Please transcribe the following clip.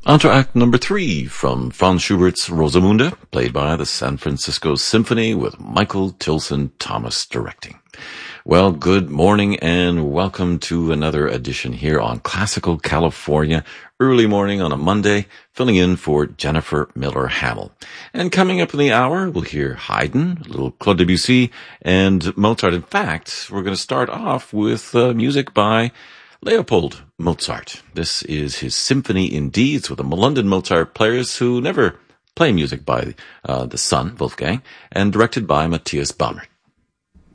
Entr'acte number 3 from Franz Schubert's Rosamunde, played by the San Francisco Symphony with Michael Tilson Thomas directing. Well, good morning and welcome to another edition here on Classical California, early morning on a Monday, filling in for Jennifer Miller Hamill. And coming up in the hour, we'll hear Haydn, a little Claude Debussy, and Mozart. In fact, we're going to start off with music by Leopold Mozart. This is his Symphony in D. It's with the London Mozart players who never play music by the son, Wolfgang, and directed by Matthias Bamert.